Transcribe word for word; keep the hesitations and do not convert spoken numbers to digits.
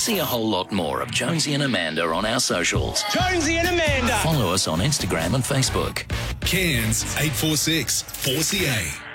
See a whole lot more of Jonesy and Amanda on our socials. Jonesy and Amanda. Follow us on Instagram and Facebook. Cairns eight four six four C A.